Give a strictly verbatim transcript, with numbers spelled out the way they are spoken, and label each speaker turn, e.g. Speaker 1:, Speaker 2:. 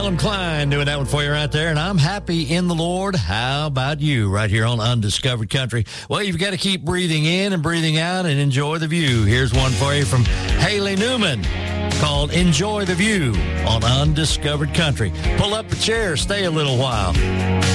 Speaker 1: Alan Klein doing that one for you right there, and I'm happy in the Lord. How about you right here on Undiscovered Country? Well, you've got to keep breathing in and breathing out and enjoy the view. Here's one for you from Haley Newman called Enjoy the View on Undiscovered Country. Pull up a chair, stay a little while.